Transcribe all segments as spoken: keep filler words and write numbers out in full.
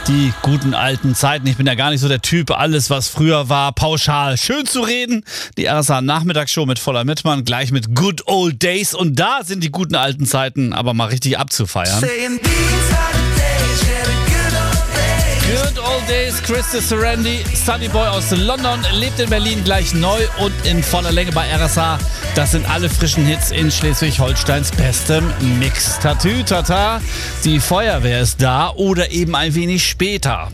Die guten alten Zeiten. Ich bin ja gar nicht so der Typ, alles was früher war, pauschal schön zu reden. Die R S A-Nachmittagsshow mit Voller Mittmann, gleich mit Good Old Days. Und da sind die guten alten Zeiten aber mal richtig abzufeiern. Good Old Days, Christy Serendi, Sunny Boy aus London, lebt in Berlin, gleich neu und in voller Länge bei R S A. Das sind alle frischen Hits in Schleswig-Holsteins bestem Mix. Tatütata, die Feuerwehr ist da oder eben ein wenig später.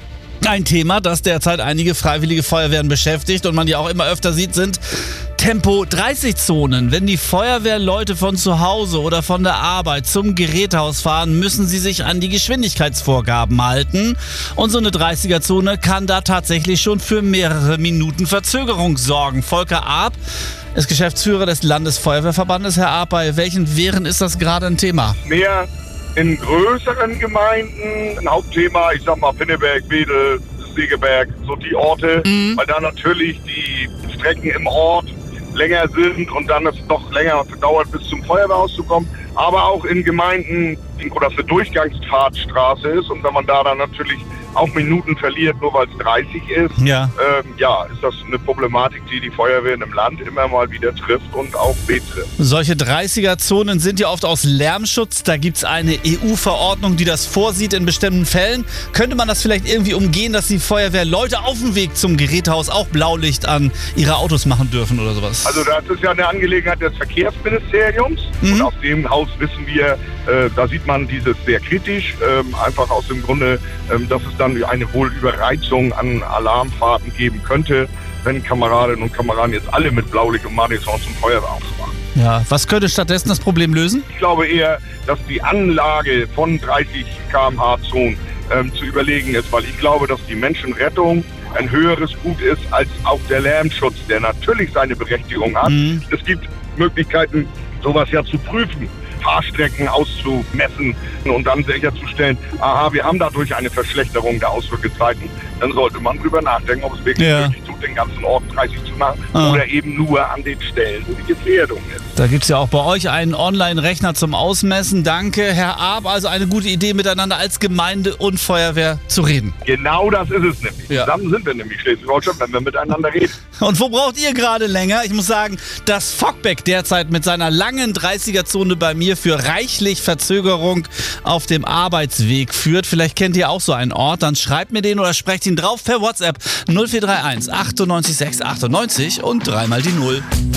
Ein Thema, das derzeit einige freiwillige Feuerwehren beschäftigt und man ja auch immer öfter sieht, sind Tempo dreißig Zonen. Wenn die Feuerwehrleute von zu Hause oder von der Arbeit zum Gerätehaus fahren, müssen sie sich an die Geschwindigkeitsvorgaben halten. Und so eine dreißiger Zone kann da tatsächlich schon für mehrere Minuten Verzögerung sorgen. Volker Arp ist Geschäftsführer des Landesfeuerwehrverbandes. Herr Arp, bei welchen Wehren ist das gerade ein Thema? Mehr in größeren Gemeinden. Ein Hauptthema, ich sag mal Pinneberg, Wedel, Segeberg, so die Orte, mhm. weil da natürlich die Strecken im Ort länger sind und dann es doch länger dauert, bis zum Feuerwehrhaus zu kommen. Aber auch in Gemeinden, wo das eine Durchgangsfahrtstraße ist und wenn man da dann natürlich auch Minuten verliert, nur weil es dreißig ist, ja. Ähm, ja, ist das eine Problematik, die die Feuerwehren im Land immer mal wieder trifft und auch betrifft. Solche dreißiger Zonen sind ja oft aus Lärmschutz. Da gibt es eine E U-Verordnung, die das vorsieht in bestimmten Fällen. Könnte man das vielleicht irgendwie umgehen, dass die Feuerwehrleute auf dem Weg zum Gerätehaus auch Blaulicht an ihre Autos machen dürfen oder sowas? Also das ist ja eine Angelegenheit des Verkehrsministeriums. Mhm. Und aus dem Haus wissen wir, äh, da sieht man dieses sehr kritisch, ähm, einfach aus dem Grunde, ähm, dass es dann eine wohl Überreizung an Alarmfahrten geben könnte, wenn Kameradinnen und Kameraden jetzt alle mit Blaulicht und Manisson zum Feuerwehrhaus fahren. Ja, was könnte stattdessen das Problem lösen? Ich glaube eher, dass die Anlage von dreißig Kilometer pro Stunde Zonen ähm, zu überlegen ist, weil ich glaube, dass die Menschenrettung ein höheres Gut ist als auch der Lärmschutz, der natürlich seine Berechtigung hat. Mhm. Es gibt Möglichkeiten, sowas ja zu prüfen. Fahrstrecken auszumessen und dann sicherzustellen, aha, wir haben dadurch eine Verschlechterung der Ausrückezeiten, dann sollte man drüber nachdenken, ob es wirklich ja. möglich tut, den ganzen Ort dreißig zu machen ah. oder eben nur an den Stellen, wo die Gefährdung ist. Da gibt es ja auch bei euch einen Online-Rechner zum Ausmessen. Danke, Herr Arp. Also eine gute Idee, miteinander als Gemeinde und Feuerwehr zu reden. Genau das ist es nämlich. Ja. Zusammen sind wir nämlich Schleswig-Holstein, wenn wir miteinander reden. Und wo braucht ihr gerade länger? Ich muss sagen, dass Fockbeck derzeit mit seiner langen dreißiger Zone bei mir für reichlich Verzögerung auf dem Arbeitsweg führt. Vielleicht kennt ihr auch so einen Ort. Dann schreibt mir den oder sprecht ihn drauf per WhatsApp null vier drei eins achtundneunzig sechs achtundneunzig und dreimal die Null.